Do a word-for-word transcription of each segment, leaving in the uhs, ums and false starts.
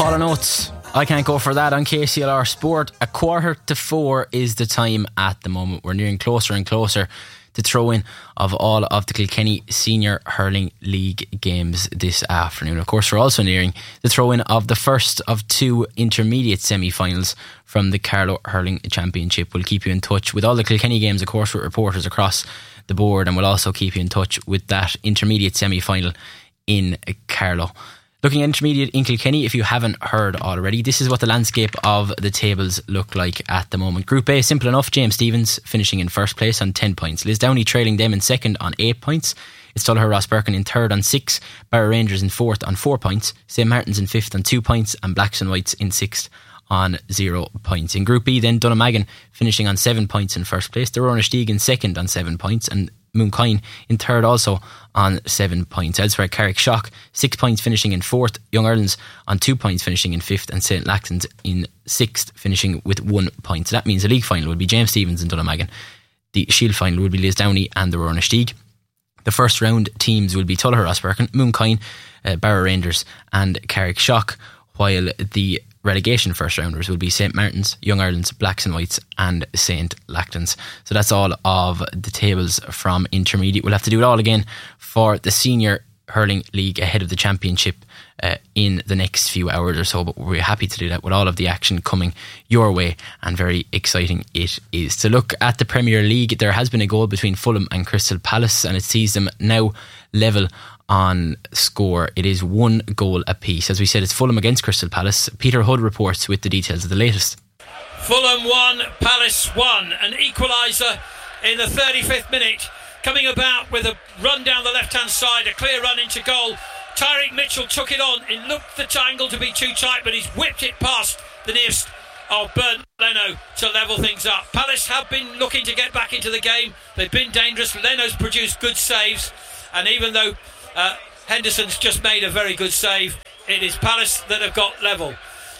Hall and Oates, I Can't Go For That on K C L R Sport. A quarter to four is the time at the moment. We're nearing closer and closer to throw-in of all of the Kilkenny Senior Hurling League games this afternoon. Of course, we're also nearing the throw-in of the first of two intermediate semi-finals from the Carlow Hurling Championship. We'll keep you in touch with all the Kilkenny games, of course, with reporters across the board, and we'll also keep you in touch with that intermediate semi-final in Carlow. Looking at intermediate in Kilkenny, if you haven't heard already, this is what the landscape of the tables look like at the moment. Group A, simple enough. James Stephens finishing in first place on ten points. Lisdowney trailing them in second on eight points. It's Tullogher Rossberkin in third on six. Barrow Rangers in fourth on four points. Saint Martin's in fifth on two points. And Blacks and Whites in sixth on zero points. In Group B then, Dunnamaggin finishing on seven points in first place. The Ronasteig in second on seven points. And Mooncoin in third also on seven points. Elsewhere, Carrickshock six points finishing in fourth. Young Ireland's on two points finishing in fifth, and Saint Lachlan's in sixth finishing with one point. So that means the league final will be James Stephens and Dunnamaggin. The Shield final will be Lisdowney and the Ronasteig. The first round teams will be Tullogher Rossberkin, Mooncoin, uh, Barrow Rangers and Carrickshock, while the relegation first rounders will be Saint Martin's, Young Ireland's, Blacks and Whites and Saint Lachlan's. So that's all of the tables from intermediate. We'll have to do it all again for the Senior Hurling League ahead of the championship uh, in the next few hours or so, but we're happy to do that with all of the action coming your way, and very exciting it is. To look at the Premier League, there has been a goal between Fulham and Crystal Palace, and it sees them now level on score. It is one goal apiece. As we said, it's Fulham against Crystal Palace. Peter Hood reports with the details of the latest. Fulham one, Palace one. An equaliser in the thirty-fifth minute, coming about with a run down the left hand side, a clear run into goal. Tyreek Mitchell took it on. It looked the angle to be too tight, but he's whipped it past the nearest of Bernd Leno to level things up. Palace have been looking to get back into the game. They've been dangerous. Leno's produced good saves, and even though Uh, Henderson's just made a very good save, it is Palace that have got level.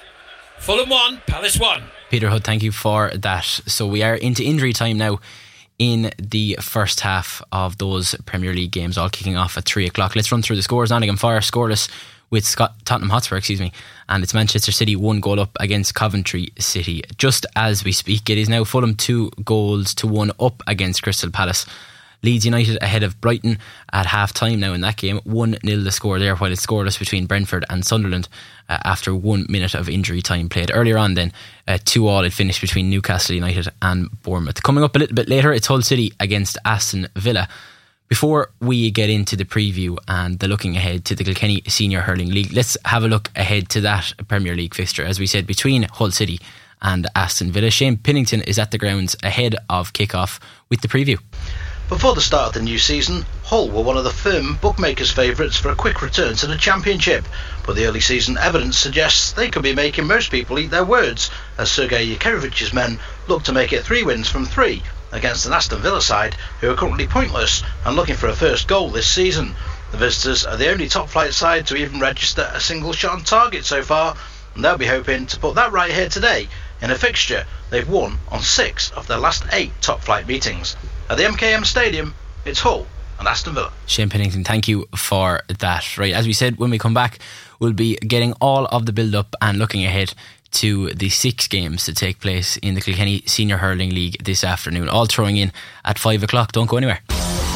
Fulham one, Palace one. Peter Hood, thank you for that. So we are into injury time now in the first half of those Premier League games, all kicking off at three o'clock. Let's run through the scores. Nottingham Forest scoreless with Scott, Tottenham Hotspur, excuse me, and it's Manchester City one goal up against Coventry City. Just as we speak, it is now Fulham two goals to one up against Crystal Palace. Leeds United ahead of Brighton at half time now in that game. one nil the score there, while it's scoreless between Brentford and Sunderland uh, after one minute of injury time played. Earlier on then, uh, two all it finished between Newcastle United and Bournemouth. Coming up a little bit later, it's Hull City against Aston Villa. Before we get into the preview and the looking ahead to the Kilkenny Senior Hurling League, let's have a look ahead to that Premier League fixture. As we said, between Hull City and Aston Villa. Shane Pennington is at the grounds ahead of kick-off with the preview. Before the start of the new season, Hull were one of the firm bookmakers' favourites for a quick return to the Championship, but the early season evidence suggests they could be making most people eat their words, as Sergei Yakerovic's men look to make it three wins from three against an Aston Villa side who are currently pointless and looking for a first goal this season. The visitors are the only top-flight side to even register a single shot on target so far, and they'll be hoping to put that right here today in a fixture they've won on six of their last eight top-flight meetings. At the M K M Stadium, it's Hull and Aston Villa. Shane Pennington, thank you for that. Right, as we said, when we come back, we'll be getting all of the build-up and looking ahead to the six games to take place in the Kilkenny Senior Hurling League this afternoon, all throwing in at five o'clock. Don't go anywhere.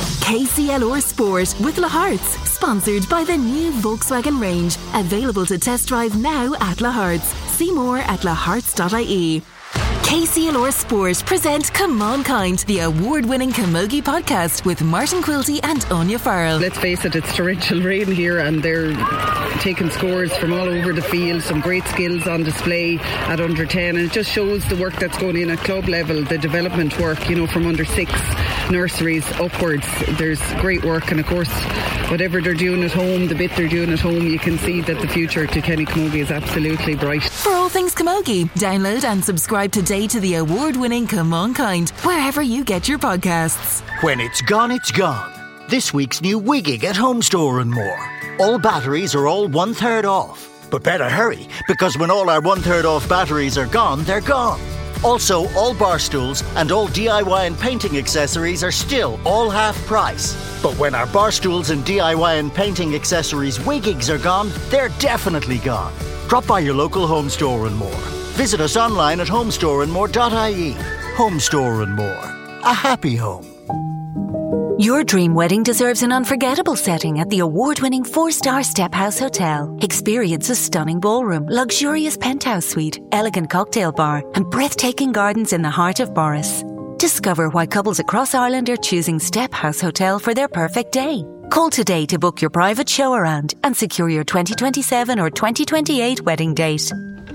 K C L R Sport with La Hartz, sponsored by the new Volkswagen range, available to test drive now at La Hartz. See more at la hartz dot I E. K C L R Sport present Come On Kind, the award-winning Camogie podcast with Martin Quilty and Anya Farrell. Let's face it, it's torrential rain here and they're taking scores from all over the field. Some great skills on display at under ten, and it just shows the work that's going in at club level, the development work, you know, from under six nurseries upwards. There's great work, and of course whatever they're doing at home, the bit they're doing at home, you can see that the future to Kenny Camogie is absolutely bright. For all things Camogie, download and subscribe today to the award-winning Come On Kind, wherever you get your podcasts. When it's gone, it's gone. This week's new Wigging at Home Store and more. All batteries are all one third off. But better hurry, because when all our one third off batteries are gone, they're gone. Also, all bar stools and all D I Y and painting accessories are still all half price. But when our bar stools and D I Y and painting accessories Wiggings are gone, they're definitely gone. Drop by your local Home Store and More. Visit us online at home store and more dot I E. Home Store and More. A happy home. Your dream wedding deserves an unforgettable setting at the award-winning four-star Step House Hotel. Experience a stunning ballroom, luxurious penthouse suite, elegant cocktail bar, and breathtaking gardens in the heart of Boris. Discover why couples across Ireland are choosing Step House Hotel for their perfect day. Call today to book your private show around and secure your twenty twenty-seven or twenty twenty-eight wedding date.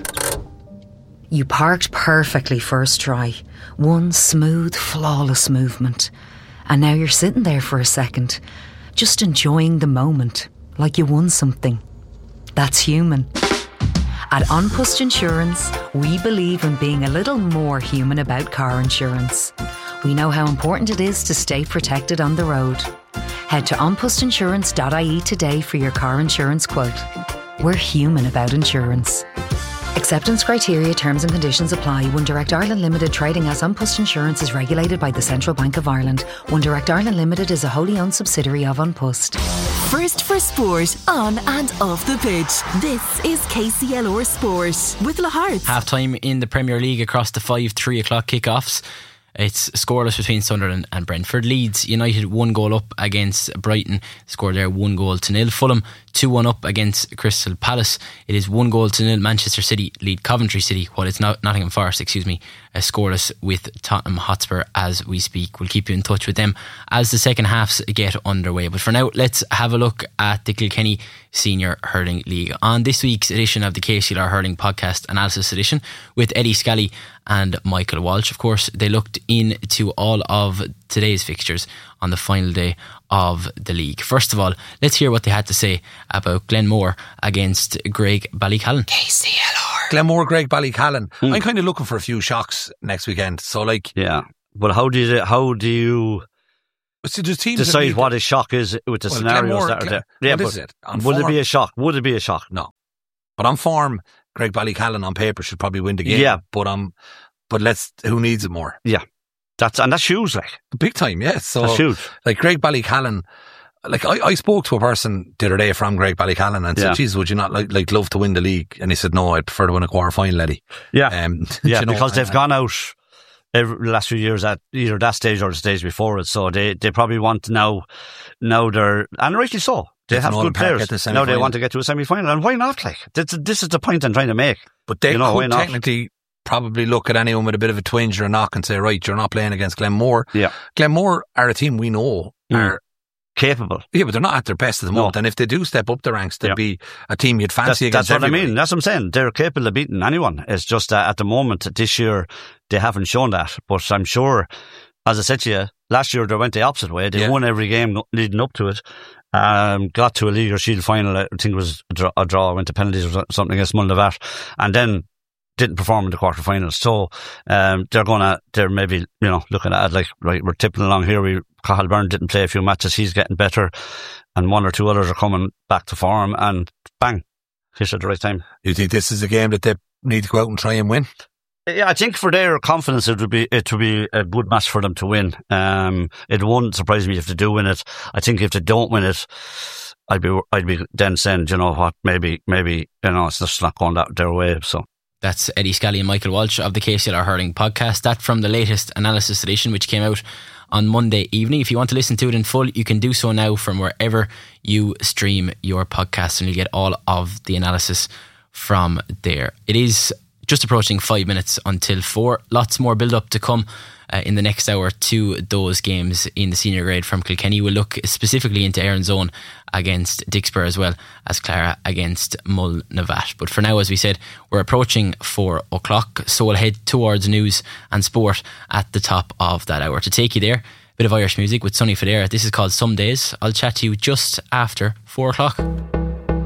You parked perfectly first try. One smooth, flawless movement. And now you're sitting there for a second, just enjoying the moment, like you won something. That's human. At An Post Insurance, we believe in being a little more human about car insurance. We know how important it is to stay protected on the road. Head to an post insurance dot I E today for your car insurance quote. We're human about insurance. Acceptance criteria, terms and conditions apply. One Direct Ireland Limited, trading as An Post Insurance, is regulated by the Central Bank of Ireland. One Direct Ireland Limited is a wholly owned subsidiary of An Post. First for sport, on and off the pitch. This is K C L R Sport with Le Hearts. Half time in the Premier League across the five three o'clock kickoffs. It's scoreless between Sunderland and Brentford. Leeds United one goal up against Brighton, scored there one goal to nil. Fulham two one up against Crystal Palace. It is one goal to nil. Manchester City lead Coventry City, while it's not Nottingham Forest, excuse me, uh, scoreless with Tottenham Hotspur as we speak. We'll keep you in touch with them as the second halves get underway. But for now, let's have a look at the Kilkenny Senior Hurling League. On this week's edition of the K C L R Hurling Podcast Analysis Edition with Eddie Scally and Michael Walsh, of course, they looked into all of today's fixtures on the final day of the league. First of all, let's hear what they had to say about Glenmore against Greg Ballycallan. K C L R. Glenmore, Greg Ballycallan. Mm. I'm kind of looking for a few shocks next weekend. So, like, yeah. But how do you how do you so teams decide what a shock is with the well, scenarios Glenmore, that are there? Yeah, but it? would form, it be a shock? Would it be a shock? No. But on form, Greg Ballycallan on paper should probably win the game. Yeah. But um, but let's who needs it more? Yeah. That's and that's huge, like big time, yeah. So that's huge. Like Greg Ballycallan, like I, I spoke to a person the other day from Greg Ballycallan and said, yeah. "Geez, would you not like like love to win the league?" And he said, "No, I'd prefer to win a quarter final, Eddie." Yeah, um, yeah, you know, because they've uh, gone out every, the last few years at either that stage or the stage before it, so they, they probably want to now now they're and rightly so. They have good players. The now they want to get to a semi-final, and why not? Like this, this is the point I'm trying to make. But they you know, could technically probably look at anyone with a bit of a twinge or a knock and say, right, you're not playing against Glenmore. Yeah. Glenmore are a team we know mm. are capable. Yeah, but they're not at their best at the no. moment. And if they do step up the ranks, they'll yeah. be a team you'd fancy that's, against That's everybody. what I mean. That's what I'm saying. They're capable of beating anyone. It's just that at the moment, this year, they haven't shown that. But I'm sure, as I said to you, last year they went the opposite way. They yeah. won every game leading up to it. Um, got to a League or Shield final. I think it was a draw, a draw went to penalties or something against Mullinavat. And then didn't perform in the quarterfinals. So, um, they're gonna, they're maybe, you know, looking at it like, right, we're tipping along here. We, Cathal Byrne didn't play a few matches. He's getting better. And one or two others are coming back to form and bang, fish at the right time. You think this is a game that they need to go out and try and win? Yeah, I think for their confidence, it would be, it would be a good match for them to win. Um, it won't surprise me if they do win it. I think if they don't win it, I'd be, I'd be then saying, you know what, maybe, maybe, you know, it's just not going that their way. So. That's Eddie Scally and Michael Walsh of the K C L R Hurling Podcast. That from the latest analysis edition, which came out on Monday evening. If you want to listen to it in full, you can do so now from wherever you stream your podcast, and you'll get all of the analysis from there. It is just approaching five minutes until four. Lots more build up to come uh, in the next hour to those games in the senior grade from Kilkenny. We'll look specifically into Erin's Own against Dicksboro, as well as Clara against Mullinavat. But for now, as we said, we're approaching four o'clock, so we'll head towards news and sport at the top of that hour. To take you there, a bit of Irish music with Sonny Fodera. This is called Some Days. I'll chat to you just after four o'clock.